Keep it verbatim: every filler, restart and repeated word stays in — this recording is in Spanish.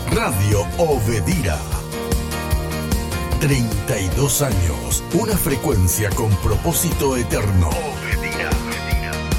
Radio Obedira. treinta y dos años, una frecuencia con propósito eterno.